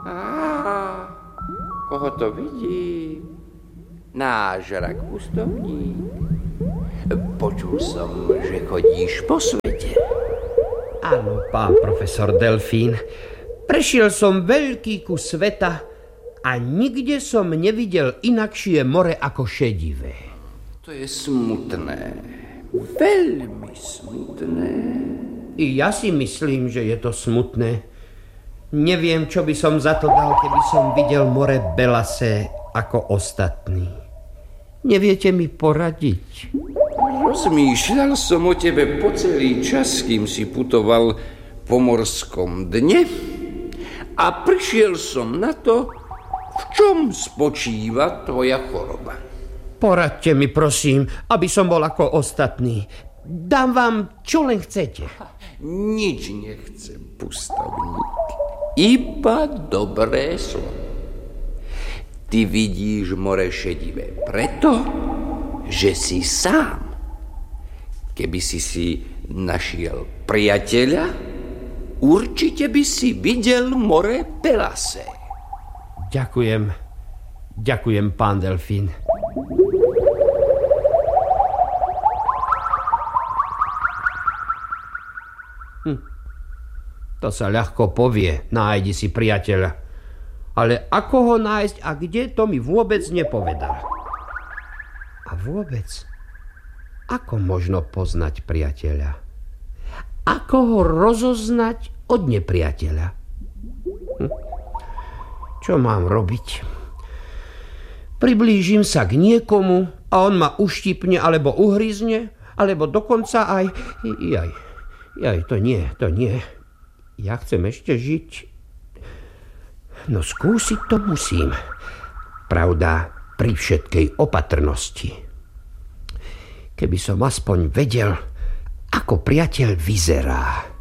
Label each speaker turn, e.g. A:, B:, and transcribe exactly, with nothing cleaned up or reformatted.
A: Á, koho to vidí? Náš rak pustovník. Počul som, že chodíš po svete.
B: Áno, pán profesor Delfín. Prešiel som veľký kus sveta a nikde som nevidel inakšie more ako šedivé.
A: To je smutné. Veľmi smutné.
B: I ja si myslím, že je to smutné. Neviem, čo by som za to dal, keby som videl more belasé ako ostatní. Neviete mi poradiť?
A: Rozmýšľal som o tebe po celý čas, kým si putoval po morskom dne a prišiel som na to, v čom spočíva tvoja choroba.
B: Poradte mi, prosím, aby som bol ako ostatní. Dám vám, čo len chcete.
A: Nič nechcem, pustovník. Iba dobré slovo. Ty vidíš more šedivé preto, že si sám. Keby si si našiel priateľa, určite by si videl more belasé.
B: Ďakujem. Ďakujem, pán Delfín. Hm. To sa ľahko povie, nájdi si priateľa. Ale ako ho nájsť a kde, to mi vôbec nepovedal. A vôbec, ako možno poznať priateľa? Ako ho rozoznať od nepriateľa? Hm? Čo mám robiť? Priblížim sa k niekomu a on ma uštipne alebo uhryzne, alebo dokonca aj... Jaj, jaj, to nie, to nie. Ja chcem ešte žiť... No skúsiť to musím. Pravda, pri všetkej opatrnosti. Keby som aspoň vedel, ako priateľ vyzerá.